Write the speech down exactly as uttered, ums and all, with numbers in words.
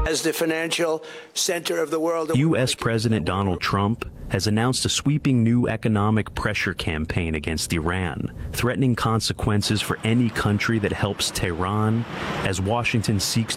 as the financial center of the world. U S President Donald Trump has announced a sweeping new economic pressure campaign against Iran, threatening consequences for any country that helps Tehran as Washington seeks